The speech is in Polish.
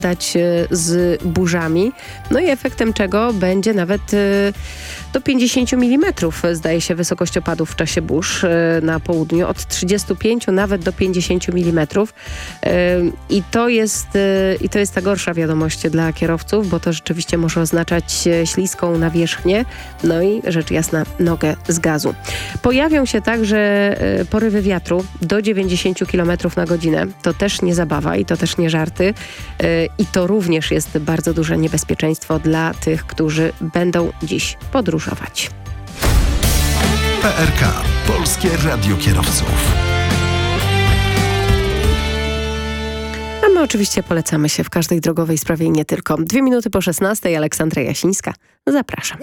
z burzami, no i efektem czego będzie nawet do 50 mm, zdaje się, wysokość opadów w czasie burz na południu, od 35 nawet do 50 mm. I to jest ta gorsza wiadomość dla kierowców, bo to rzeczywiście może oznaczać śliską nawierzchnię, no i rzecz jasna nogę z gazu. Pojawią się także porywy wiatru do 90 km na godzinę. To też nie zabawa i to też nie żarty. I to również jest bardzo duże niebezpieczeństwo dla tych, którzy będą dziś podróżować. PRK. Polskie Radio Kierowców. A my oczywiście polecamy się w każdej drogowej sprawie i nie tylko. 2 minuty po 16:00, Aleksandra Jasińska. Zapraszam.